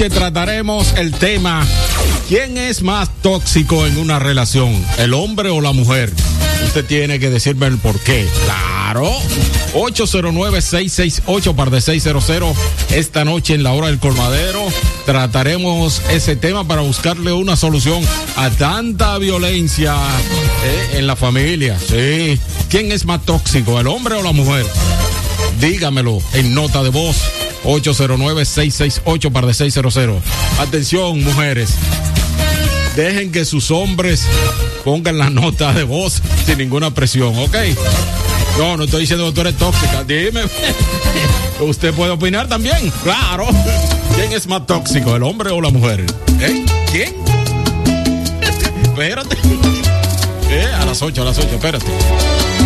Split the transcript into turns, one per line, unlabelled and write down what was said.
Que trataremos el tema: ¿quién es más tóxico en una relación, el hombre o la mujer? Usted tiene que decirme el por qué. Claro. 809-668-600. Esta noche en la hora del colmadero trataremos ese tema para buscarle una solución a tanta violencia en la familia. Sí. ¿Quién es más tóxico, el hombre o la mujer? Dígamelo en nota de voz. 809-668-600. Atención, mujeres. Dejen que sus hombres pongan la nota de voz sin ninguna presión, ¿ok? No estoy diciendo que tú eres tóxica. Dime. Usted puede opinar también. Claro. ¿Quién es más tóxico, el hombre o la mujer? ¿Quién? Espérate. A las 8, espérate.